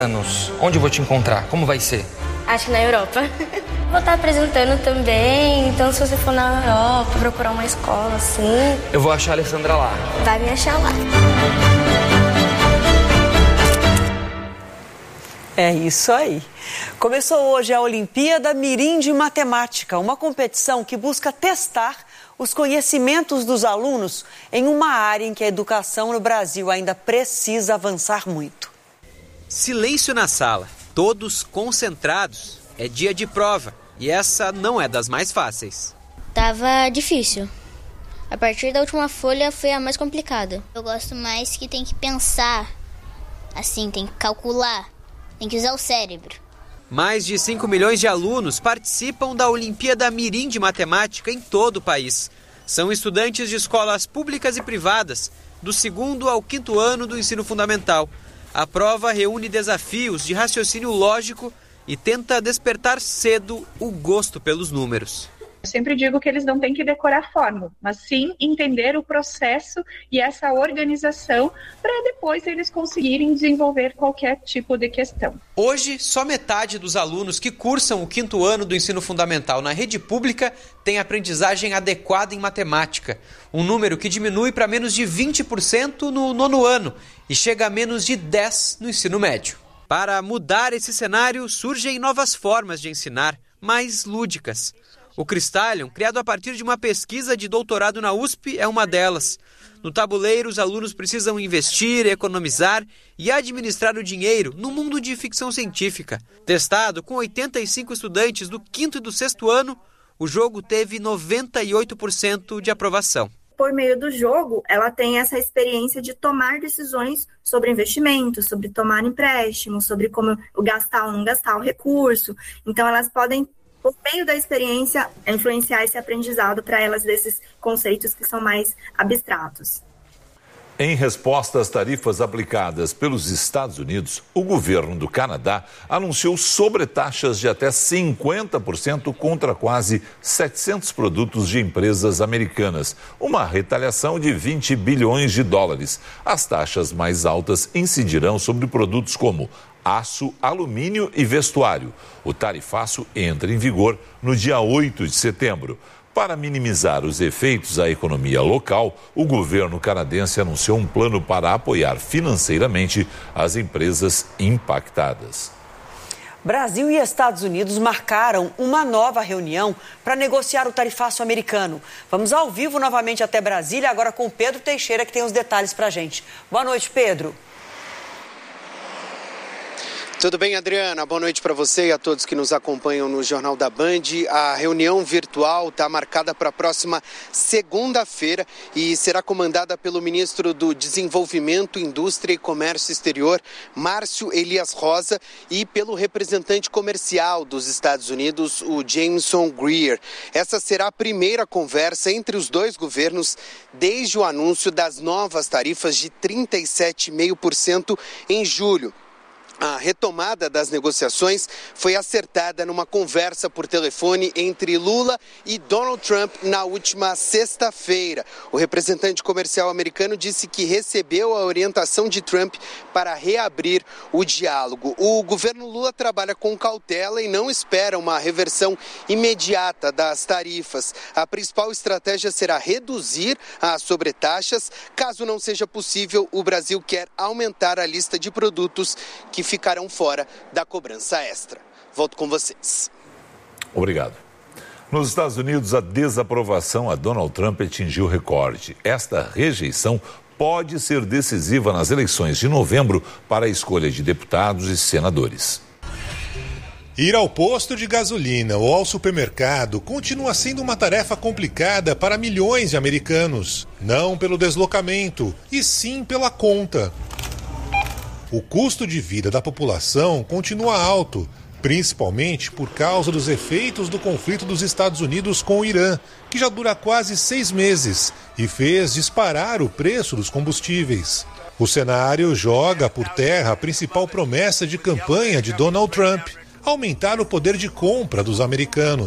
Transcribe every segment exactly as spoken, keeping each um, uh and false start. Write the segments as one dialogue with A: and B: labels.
A: anos, onde eu vou te encontrar? Como vai ser?
B: Acho que na Europa. Vou estar apresentando também, então se você for na Europa, procurar uma escola assim...
A: Eu vou achar a Alessandra lá.
B: Vai me achar lá.
C: É isso aí. Começou hoje a Olimpíada Mirim de Matemática, uma competição que busca testar os conhecimentos dos alunos em uma área em que a educação no Brasil ainda precisa avançar muito.
D: Silêncio na sala, todos concentrados. É dia de prova e essa não é das mais fáceis.
E: Tava difícil. A partir da última folha foi a mais complicada.
F: Eu gosto mais que tem que pensar, assim, tem que calcular, tem que usar o cérebro.
D: Mais de cinco milhões de alunos participam da Olimpíada Mirim de Matemática em todo o país. São estudantes de escolas públicas e privadas, do segundo ao quinto ano do ensino fundamental. A prova reúne desafios de raciocínio lógico e tenta despertar cedo o gosto pelos números.
G: Eu sempre digo que eles não têm que decorar fórmula, mas sim entender o processo e essa organização para depois eles conseguirem desenvolver qualquer tipo de questão.
D: Hoje, só metade dos alunos que cursam o quinto ano do ensino fundamental na rede pública tem aprendizagem adequada em matemática, um número que diminui para menos de vinte por cento no nono ano e chega a menos de dez por cento no ensino médio. Para mudar esse cenário, surgem novas formas de ensinar, mais lúdicas. O Crystallium, criado a partir de uma pesquisa de doutorado na U S P, é uma delas. No tabuleiro, os alunos precisam investir, economizar e administrar o dinheiro no mundo de ficção científica. Testado com oitenta e cinco estudantes do quinto e do sexto ano, o jogo teve noventa e oito por cento de aprovação.
H: Por meio do jogo, ela tem essa experiência de tomar decisões sobre investimentos, sobre tomar empréstimos, sobre como gastar ou não gastar o recurso. Então, elas podem, por meio da experiência, influenciar esse aprendizado para elas desses conceitos que são mais abstratos.
I: Em resposta às tarifas aplicadas pelos Estados Unidos, o governo do Canadá anunciou sobretaxas de até cinquenta por cento contra quase setecentos produtos de empresas americanas, uma retaliação de vinte bilhões de dólares. As taxas mais altas incidirão sobre produtos como aço, alumínio e vestuário. O tarifaço entra em vigor no dia oito de setembro. Para minimizar os efeitos à economia local, o governo canadense anunciou um plano para apoiar financeiramente as empresas impactadas.
C: Brasil e Estados Unidos marcaram uma nova reunião para negociar o tarifaço americano. Vamos ao vivo novamente até Brasília, agora com o Pedro Teixeira, que tem os detalhes para a gente. Boa noite, Pedro.
J: Tudo bem, Adriana? Boa noite para você e a todos que nos acompanham no Jornal da Band. A reunião virtual está marcada para a próxima segunda-feira e será comandada pelo ministro do Desenvolvimento, Indústria e Comércio Exterior, Márcio Elias Rosa, e pelo representante comercial dos Estados Unidos, o Jameson Greer. Essa será a primeira conversa entre os dois governos desde o anúncio das novas tarifas de trinta e sete vírgula cinco por cento em julho. A retomada das negociações foi acertada numa conversa por telefone entre Lula e Donald Trump na última sexta-feira. O representante comercial americano disse que recebeu a orientação de Trump para reabrir o diálogo. O governo Lula trabalha com cautela e não espera uma reversão imediata das tarifas. A principal estratégia será reduzir as sobretaxas. Caso não seja possível, o Brasil quer aumentar a lista de produtos que ficarão fora da cobrança extra. Volto com vocês.
I: Obrigado. Nos Estados Unidos, a desaprovação a Donald Trump atingiu recorde. Esta rejeição pode ser decisiva nas eleições de novembro para a escolha de deputados e senadores.
K: Ir ao posto de gasolina ou ao supermercado continua sendo uma tarefa complicada para milhões de americanos. Não pelo deslocamento, e sim pela conta. O custo de vida da população continua alto, principalmente por causa dos efeitos do conflito dos Estados Unidos com o Irã, que já dura quase seis meses e fez disparar o preço dos combustíveis. O cenário joga por terra a principal promessa de campanha de Donald Trump, aumentar o poder de compra dos americanos.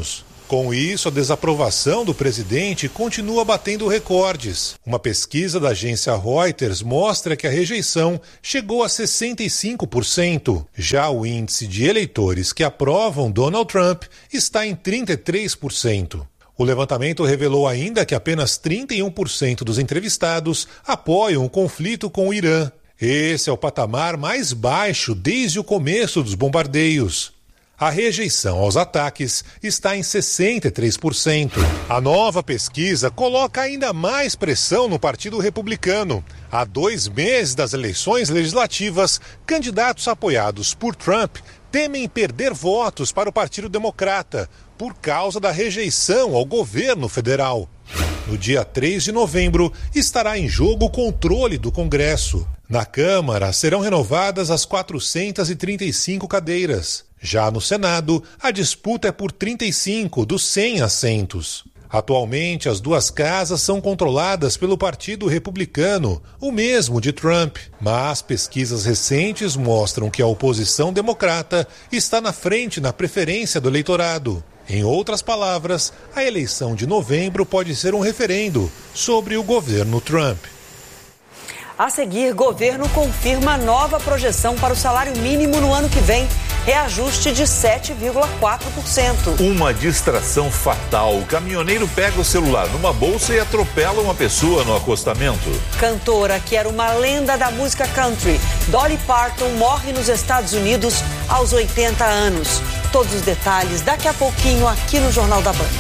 K: Com isso, a desaprovação do presidente continua batendo recordes. Uma pesquisa da agência Reuters mostra que a rejeição chegou a sessenta e cinco por cento. Já o índice de eleitores que aprovam Donald Trump está em trinta e três por cento. O levantamento revelou ainda que apenas trinta e um por cento dos entrevistados apoiam o conflito com o Irã. Esse é o patamar mais baixo desde o começo dos bombardeios. A rejeição aos ataques está em sessenta e três por cento. A nova pesquisa coloca ainda mais pressão no Partido Republicano. Há dois meses das eleições legislativas, candidatos apoiados por Trump temem perder votos para o Partido Democrata por causa da rejeição ao governo federal. No dia três de novembro, estará em jogo o controle do Congresso. Na Câmara, serão renovadas as quatrocentas e trinta e cinco cadeiras. Já no Senado, a disputa é por trinta e cinco dos cem assentos. Atualmente, as duas casas são controladas pelo Partido Republicano, o mesmo de Trump. Mas pesquisas recentes mostram que a oposição democrata está na frente na preferência do eleitorado. Em outras palavras, a eleição de novembro pode ser um referendo sobre o governo Trump.
C: A seguir, governo confirma nova projeção para o salário mínimo no ano que vem. Reajuste de sete vírgula quatro por cento.
I: Uma distração fatal. O caminhoneiro pega o celular numa bolsa e atropela uma pessoa no acostamento.
C: Cantora que era uma lenda da música country, Dolly Parton, morre nos Estados Unidos aos oitenta anos. Todos os detalhes daqui a pouquinho aqui no Jornal da Band.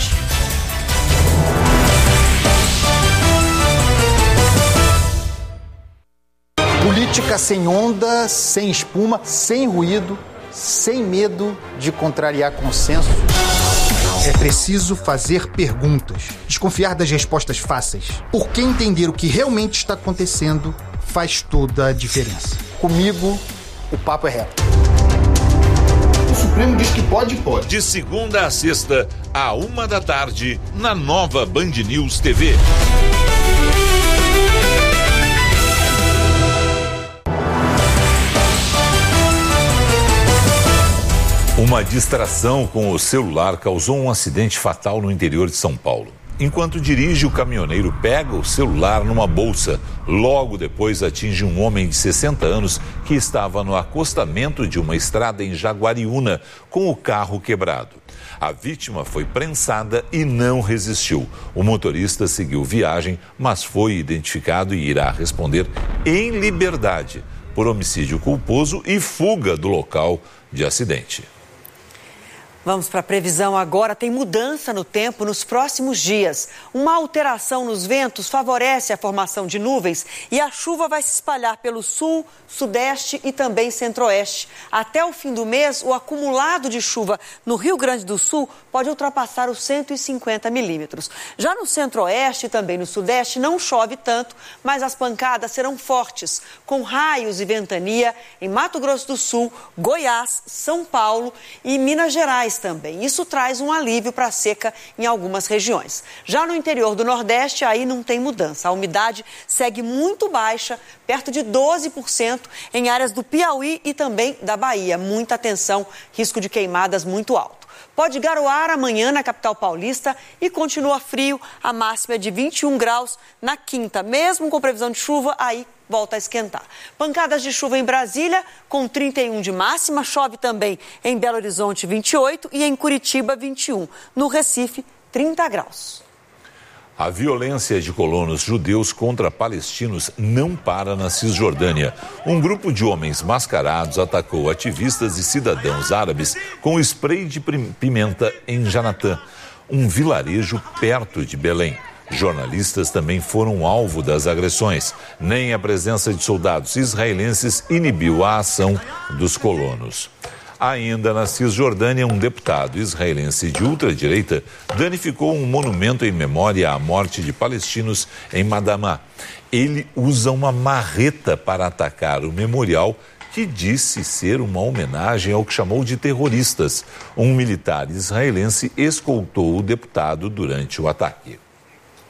L: Política sem onda, sem espuma, sem ruído, sem medo de contrariar consenso. É preciso fazer perguntas, desconfiar das respostas fáceis, porque entender o que realmente está acontecendo faz toda a diferença. Comigo, o papo é reto. O Supremo diz que pode e pode.
I: De segunda a sexta, à uma da tarde, na nova Band News T V. Uma distração com o celular causou um acidente fatal no interior de São Paulo. Enquanto dirige, o caminhoneiro pega o celular numa bolsa. Logo depois, atinge um homem de sessenta anos que estava no acostamento de uma estrada em Jaguariúna, com o carro quebrado. A vítima foi prensada e não resistiu. O motorista seguiu viagem, mas foi identificado e irá responder em liberdade por homicídio culposo e fuga do local de acidente.
C: Vamos para a previsão agora. Tem mudança no tempo nos próximos dias. Uma alteração nos ventos favorece a formação de nuvens e a chuva vai se espalhar pelo sul, sudeste e também centro-oeste. Até o fim do mês, o acumulado de chuva no Rio Grande do Sul pode ultrapassar os cento e cinquenta milímetros. Já no centro-oeste e também no sudeste não chove tanto, mas as pancadas serão fortes, com raios e ventania em Mato Grosso do Sul, Goiás, São Paulo e Minas Gerais também. Isso traz um alívio para a seca em algumas regiões. Já no interior do Nordeste, aí não tem mudança. A umidade segue muito baixa, perto de doze por cento em áreas do Piauí e também da Bahia. Muita atenção, risco de queimadas muito alto. Pode garoar amanhã na capital paulista e continua frio. A máxima é de vinte e um graus na quinta. Mesmo com previsão de chuva, aí volta a esquentar. Pancadas de chuva em Brasília, com trinta e um de máxima. Chove também em Belo Horizonte, vinte e oito, e em Curitiba, vinte e um. No Recife, trinta graus.
I: A violência de colonos judeus contra palestinos não para na Cisjordânia. Um grupo de homens mascarados atacou ativistas e cidadãos árabes com spray de pimenta em Janatã, um vilarejo perto de Belém. Jornalistas também foram alvo das agressões. Nem a presença de soldados israelenses inibiu a ação dos colonos. Ainda na Cisjordânia, um deputado israelense de ultradireita danificou um monumento em memória à morte de palestinos em Madamá. Ele usa uma marreta para atacar o memorial, que disse ser uma homenagem ao que chamou de terroristas. Um militar israelense escoltou o deputado durante o ataque.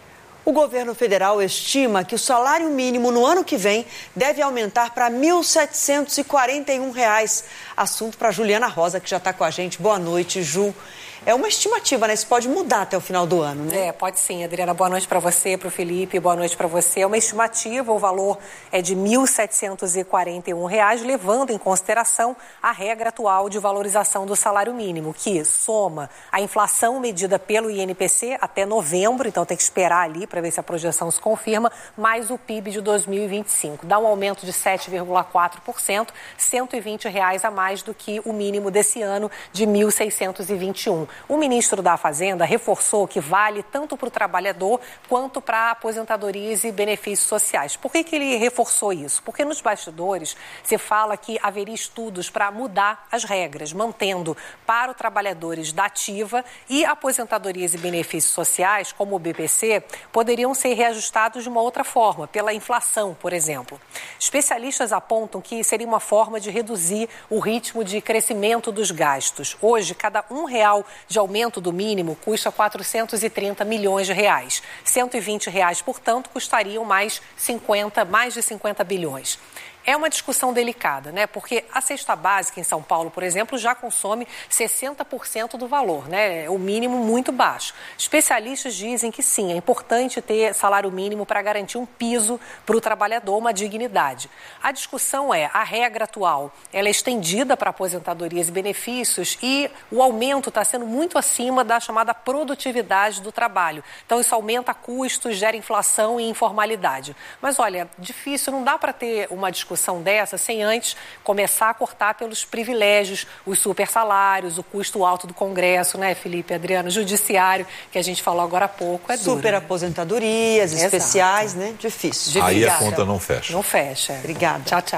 C: O governo federal estima que o salário mínimo no ano que vem deve aumentar para mil setecentos e quarenta e um reais. Assunto para Juliana Rosa, que já está com a gente. Boa noite, Ju. É uma estimativa, né? Isso pode mudar até o final do ano, né?
M: É, pode sim, Adriana. Boa noite para você, para o Felipe. Boa noite para você. É uma estimativa, o valor é de mil setecentos e quarenta e um reais, levando em consideração a regra atual de valorização do salário mínimo, que soma a inflação medida pelo I N P C até novembro, então tem que esperar ali para ver se a projeção se confirma, mais o P I B de dois mil e vinte e cinco. Dá um aumento de sete vírgula quatro por cento, cento e vinte reais a mais do que o mínimo desse ano de mil seiscentos e vinte e um. O ministro da Fazenda reforçou que vale tanto para o trabalhador quanto para aposentadorias e benefícios sociais. Por que que ele reforçou isso? Porque nos bastidores se fala que haveria estudos para mudar as regras, mantendo para os trabalhadores da ativa e aposentadorias e benefícios sociais, como o B P C, poderiam ser reajustados de uma outra forma, pela inflação, por exemplo. Especialistas apontam que seria uma forma de reduzir o ritmo de crescimento dos gastos. Hoje, cada um real de aumento do mínimo custa quatrocentos e trinta milhões de reais. cento e vinte reais, portanto, custariam mais, cinquenta, mais de cinquenta bilhões. É uma discussão delicada, né? Porque a cesta básica em São Paulo, por exemplo, já consome sessenta por cento do valor, né? O mínimo muito baixo. Especialistas dizem que sim, é importante ter salário mínimo para garantir um piso para o trabalhador, uma dignidade. A discussão é, a regra atual, ela é estendida para aposentadorias e benefícios e o aumento está sendo muito acima da chamada produtividade do trabalho. Então, isso aumenta custos, gera inflação e informalidade. Mas, olha, difícil, não dá para ter uma discussão dessa sem antes começar a cortar pelos privilégios, os super salários, o custo alto do Congresso, né, Felipe, Adriano, judiciário, que a gente falou agora há pouco, é duro.
C: Super aposentadorias, né? Especiais, né? Difícil.
I: Aí a conta não fecha.
M: Não fecha.
C: Obrigada.
M: Tchau, tchau.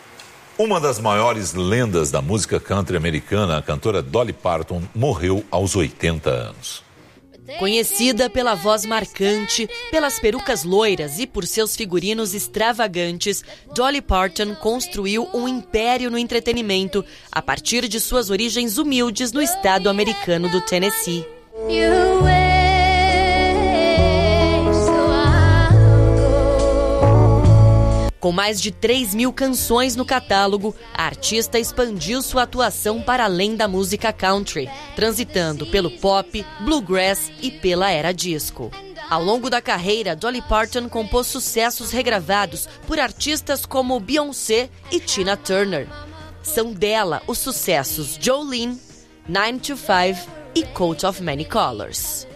I: Uma das maiores lendas da música country americana, a cantora Dolly Parton, morreu aos oitenta anos.
N: Conhecida pela voz marcante, pelas perucas loiras e por seus figurinos extravagantes, Dolly Parton construiu um império no entretenimento a partir de suas origens humildes no estado americano do Tennessee. Com mais de três mil canções no catálogo, a artista expandiu sua atuação para além da música country, transitando pelo pop, bluegrass e pela era disco. Ao longo da carreira, Dolly Parton compôs sucessos regravados por artistas como Beyoncé e Tina Turner. São dela os sucessos Jolene, nine to five e Coat of Many Colors.